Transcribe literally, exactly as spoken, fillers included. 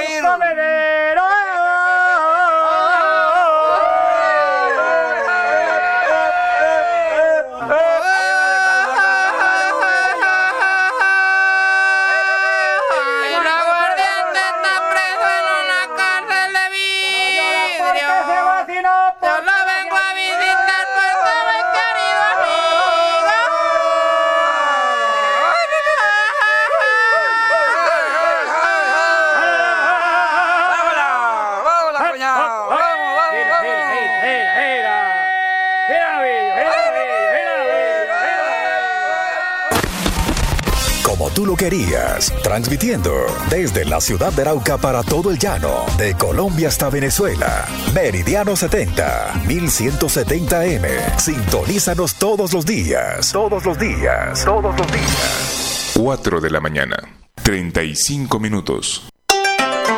ir. Como tú lo querías, transmitiendo desde la ciudad de Arauca para todo el llano, de Colombia hasta Venezuela. Meridiano setenta, mil ciento setenta eme. Sintonízanos todos los días, todos los días, todos los días. cuatro de la mañana, treinta y cinco minutos.